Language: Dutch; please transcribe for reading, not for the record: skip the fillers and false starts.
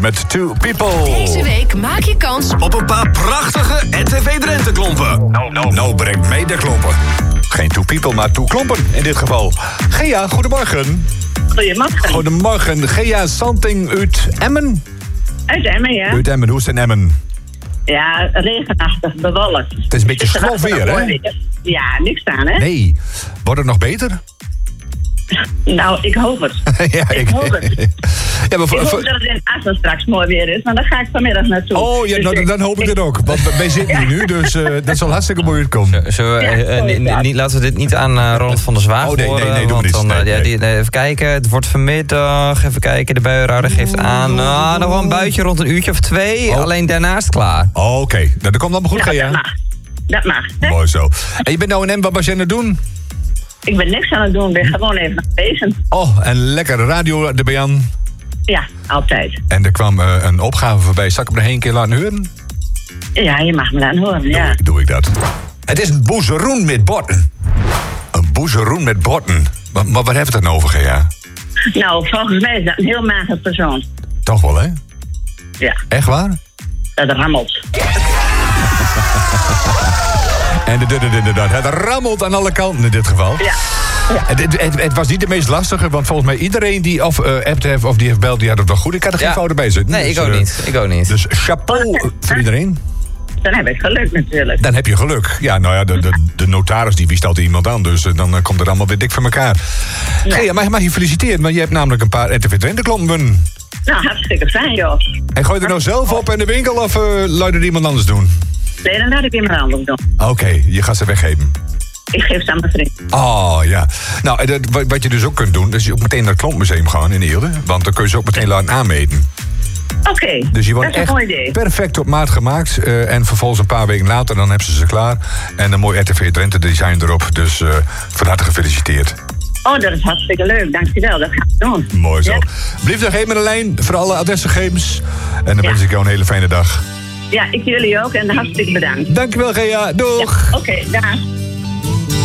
Met Two People. Deze week maak je kans op een paar prachtige RTV Drenthe klompen. Nou, brengt mee de klompen. Geen Two People, maar Two klompen in dit geval. Gea, goedemorgen. Goedemorgen. Goedemorgen. Gea Santing uit Emmen? Uit Emmen, ja. Uit Emmen, hoe is het in Emmen? Ja, regenachtig, bewolkt. Het is een beetje schrof weer, hè? Ja, niks aan, hè? Nee. Wordt het nog beter? Nou, ik hoop het. Ja, ik hoop het. Ja, maar ik hoop dat het in Assen straks mooi weer is, maar daar ga ik vanmiddag naartoe. Oh, ja, nou, dan hoop ik het ook. Want wij zitten hier nu, dus dat zal hartstikke mooi uitkomen. Laten we dit niet aan Ronald van der Zwaag horen. Nee, doe maar niet. Even kijken, het wordt vanmiddag. Even kijken, de buienradar geeft aan. Nog wel een buitje rond een uurtje of 2. Alleen daarnaast klaar. Oké. Nou, dat komt allemaal goed, Gea. Dat mag. Hè? Mooi zo. En je bent nou in Emmen, wat was jij aan het doen? Ik ben niks aan het doen, ik ben gewoon even aan het lezen. Oh, en lekker radio erbij aan. Ja, altijd. En er kwam een opgave voorbij. Zal ik hem nog één keer laten horen? Ja, je mag me laten horen, ja. Doe ik dat. Het is een boezeroen met botten. Een boezeroen met botten. Maar waar heeft het dan over, Gea? Nou, volgens mij is dat een heel mager persoon. Toch wel, hè? Ja. Echt waar? Dat rammelt. En inderdaad, het rammelt aan alle kanten in dit geval. Ja. Het was niet de meest lastige, want volgens mij iedereen die appt heeft of die heeft beld, die had het wel goed. Ik had er geen fouten bij zitten. Nee, dus, ik ook niet. Dus chapeau voor iedereen. Dan heb ik geluk natuurlijk. Dan heb je geluk. Ja, nou ja, de notaris die stelt iemand aan, dus dan komt het allemaal weer dik voor elkaar. Ja. Gea, mag je feliciteren, want je hebt namelijk een paar RTV Drenthe klompen. Nou, hartstikke fijn, joh. En gooi je er nou zelf op in de winkel of laat er iemand anders doen? Nee, dan laat ik iemand anders doen. Oké, je gaat ze weggeven. Ik geef ze aan mijn vriend. Oh, ja. Nou, wat je dus ook kunt doen, is je ook meteen naar het Klompmuseum gaan in Eelde. Want dan kun je ze ook meteen laten aanmeten. Oké, dus je wordt dat is een mooi idee. Perfect op maat gemaakt. En vervolgens een paar weken later, dan hebben ze klaar. En een mooi RTV Drenthe design erop. Dus van harte gefeliciteerd. Oh, dat is hartstikke leuk. Dankjewel, dat ga ik doen. Mooi zo. Ja. Blijf nog even een lijn voor alle adressengegevens. En dan wens ik jou een hele fijne dag. Ja, ik jullie ook en hartstikke bedankt. Dankjewel, Gea. Doeg. Ja, Oké, dag.